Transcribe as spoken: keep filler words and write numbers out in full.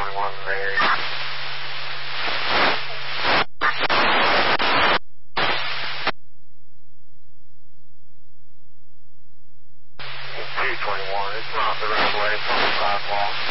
twenty-one in the area. two twenty-one, it's not the right way, it's on the sidewalk.